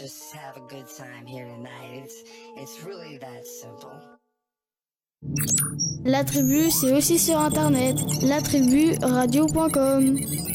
just have a good time here tonight. It's really that simple. La tribu, c'est aussi sur internet, latriburadio.com.